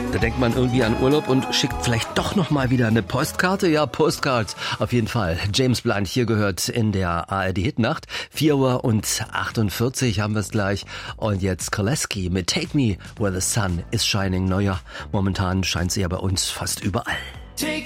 Da denkt man irgendwie an Urlaub und schickt vielleicht doch noch mal wieder eine Postkarte. Ja, Postcards auf jeden Fall. James Blunt hier gehört in der ARD Hitnacht. 4:48 haben wir es gleich. Und jetzt Koleski mit Take Me Where the Sun is Shining. Naja, momentan scheint sie ja bei uns fast überall. Take